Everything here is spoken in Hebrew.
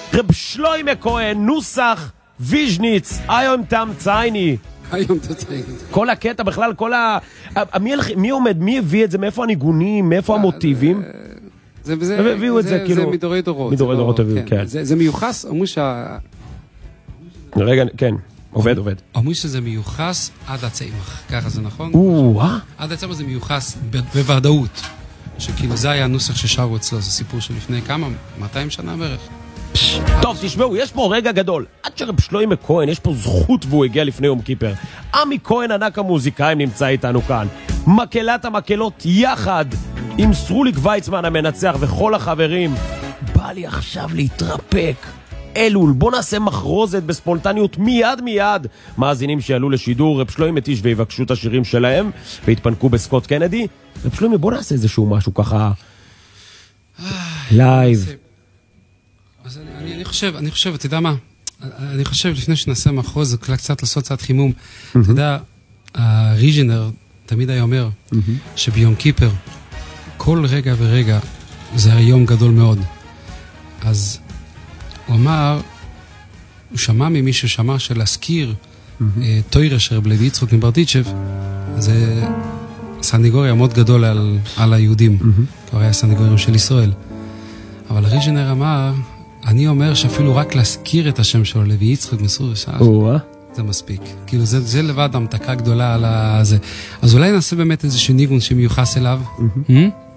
רב שלוימה כהן, נוסח, ויז'ניץ, היום תם צייני. כל הקטע בכלל, מי עומד, מי הביא את זה, מאיפה הניגונים, מאיפה המוטיבים? הביאו את זה, כאילו... זה מדורי דורות. מדורי דורות הביאו, כן. זה מיוחס, אמרו רגע, כן, עובד. אמרו שזה מיוחס עד הצמח, ככה זה נכון? עד הצמח זה מיוחס בוודאות, שכאילו זה היה הנוסח ששרו אצלו, זה סיפור שלפני כמה, 200 שנה בערך. טוב, תשמעו, יש פה רגע גדול. עד שרב שלוימה כהן, יש פה זכות והוא הגיע לפני יום כיפר. עמי כהן, ענק המוזיקאים, נמצא איתנו כאן. מקהלת המקהלות יחד עם סרוליק ויצמן המנצח וכל החברים. בא לי עכשיו להתרפק. אלול, בוא נעשה מחרוזת בספונטניות מיד. מאזינים שעלו לשידור, רב שלוימה תיש ויבקשו את השירים שלהם והתפנקו בסקוט קנדי. רב שלוימה, בוא נעשה איזשהו משהו ככה לייב. אז אני חושב, אתה יודע מה? אני חושב לפני שנעשה מחרוז, קצת לעשות קצת חימום. אתה יודע, הריז'נר תמיד היה אומר שביום כיפר, כל רגע ורגע זה יום גדול מאוד. אז הוא אמר, הוא שמע ממישהו שמע שלהזכיר תוירה של רב לוי יצחק מברדיצ'ב, זה סנגוריה מאוד גדול על היהודים. כבר היה סנגוריה של ישראל. אבל הריז'נר אמר, אני אומר שאפילו רק להזכיר את השם שלו, לוי יצחק מסור ישר, זה מספיק. כאילו זה לבד המתקה גדולה על הזה. אז אולי נעשה באמת איזשהו ניגון שמיוחס אליו.